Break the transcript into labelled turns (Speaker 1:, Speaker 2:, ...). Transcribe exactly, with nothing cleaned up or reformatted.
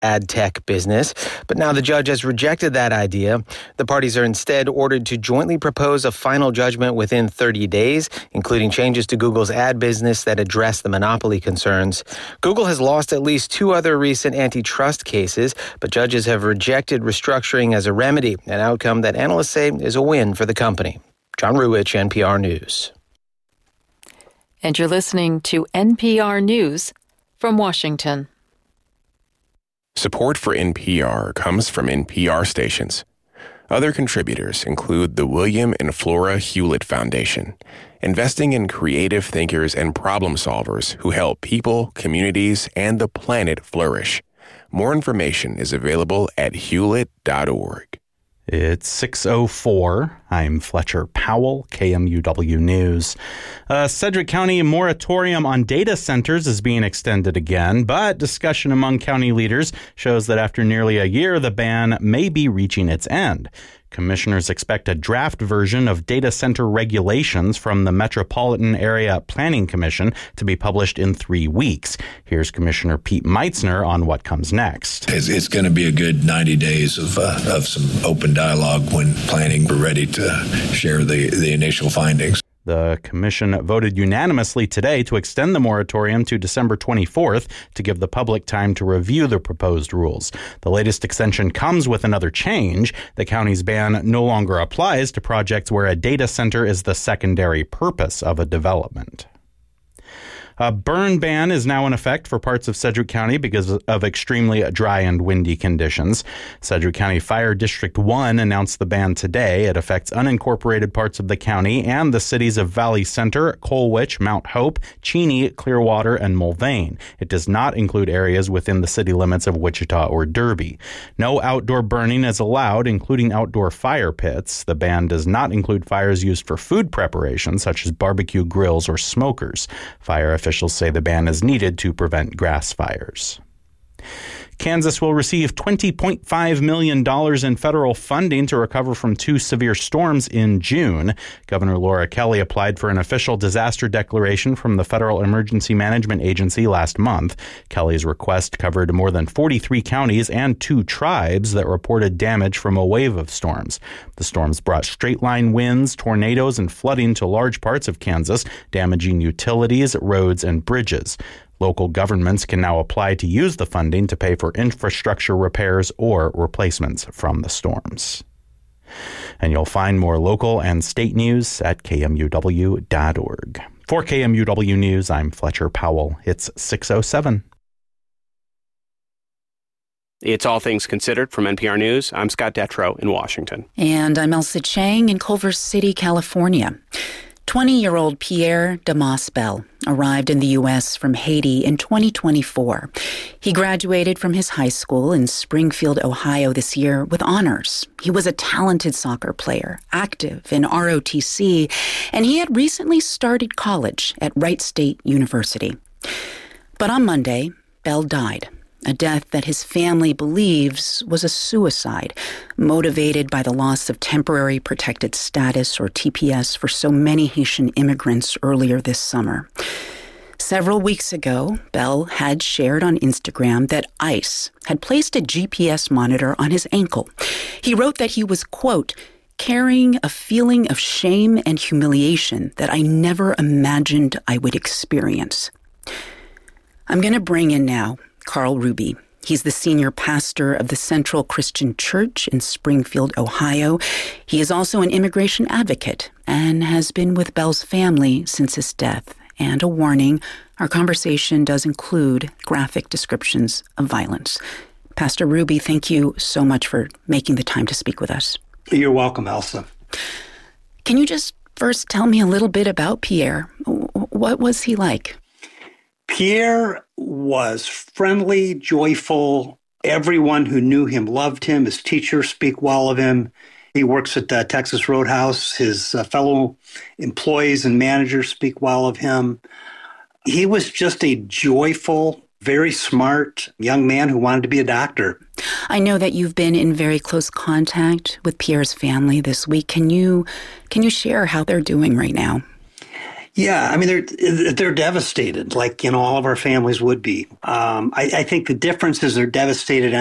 Speaker 1: ad tech business. But now the judge has rejected that idea. The parties are instead ordered to jointly propose a final judgment within thirty days, including changes to Google's ad business that address the monopoly concerns. Google has lost at least two other recent antitrust cases, but judges have rejected restructuring as a remedy, an outcome that analysts say is a win for the company. John Ruwitch, N P R News.
Speaker 2: And you're listening to N P R News from Washington.
Speaker 3: Support for N P R comes from N P R stations. Other contributors include the William and Flora Hewlett Foundation, investing in creative thinkers and problem solvers who help people, communities, and the planet flourish. More information is available at hewlett dot org.
Speaker 4: It's six oh four. I'm Fletcher Powell, K M U W News. A Sedgwick County moratorium on data centers is being extended again, but discussion among county leaders shows that after nearly a year, the ban may be reaching its end. Commissioners expect a draft version of data center regulations from the Metropolitan Area Planning Commission to be published in three weeks. Here's Commissioner Pete Meitzner on what comes next.
Speaker 5: It's, it's going to be a good ninety days of uh, of some open dialogue when planning we're ready to share the, the initial findings.
Speaker 4: The commission voted unanimously today to extend the moratorium to December twenty-fourth to give the public time to review the proposed rules. The latest extension comes with another change. The county's ban no longer applies to projects where a data center is the secondary purpose of a development. A burn ban is now in effect for parts of Sedgwick County because of extremely dry and windy conditions. Sedgwick County Fire District one announced the ban today. It affects unincorporated parts of the county and the cities of Valley Center, Colwich, Mount Hope, Cheney, Clearwater, and Mulvane. It does not include areas within the city limits of Wichita or Derby. No outdoor burning is allowed, including outdoor fire pits. The ban does not include fires used for food preparation, such as barbecue grills or smokers. Fire officials say the ban is needed to prevent grass fires. Kansas will receive twenty point five million dollars in federal funding to recover from two severe storms in June. Governor Laura Kelly applied for an official disaster declaration from the Federal Emergency Management Agency last month. Kelly's request covered more than forty-three counties and two tribes that reported damage from a wave of storms. The storms brought straight-line winds, tornadoes, and flooding to large parts of Kansas, damaging utilities, roads, and bridges. Local governments can now apply to use the funding to pay for infrastructure repairs or replacements from the storms. And you'll find more local and state news at K M U W dot org. For K M U W News, I'm Fletcher Powell. It's six oh seven.
Speaker 6: It's All Things Considered from N P R News. I'm Scott Detrow in Washington.
Speaker 7: And I'm Elsa Chang in Culver City, California. twenty-year-old Pierre Damas Bell arrived in the U S from Haiti in twenty twenty-four. He graduated from his high school in Springfield, Ohio this year with honors. He was a talented soccer player, active in R O T C, and he had recently started college at Wright State University. But on Monday, Bell died. A death that his family believes was a suicide, motivated by the loss of temporary protected status, or T P S, for so many Haitian immigrants earlier this summer. Several weeks ago, Bell had shared on Instagram that ICE had placed a G P S monitor on his ankle. He wrote that he was, quote, carrying a feeling of shame and humiliation that I never imagined I would experience. I'm going to bring in now Carl Ruby. He's the senior pastor of the Central Christian Church in Springfield, Ohio. He is also an immigration advocate and has been with Bell's family since his death. And a warning, our conversation does include graphic descriptions of violence. Pastor Ruby, thank you so much for making the time to speak with us.
Speaker 8: You're welcome, Elsa.
Speaker 7: Can you just first tell me a little bit about Pierre? What was he like?
Speaker 8: Pierre was friendly, joyful. Everyone who knew him loved him. His teachers speak well of him. He works at the Texas Roadhouse. His uh, fellow employees and managers speak well of him. He was just a joyful, very smart young man who wanted to be a doctor.
Speaker 7: I know that you've been in very close contact with Pierre's family this week. Can you, can you share how they're doing right now?
Speaker 8: Yeah, I mean, they're they're devastated, like, you know, all of our families would be. Um, I, I think the difference is they're devastated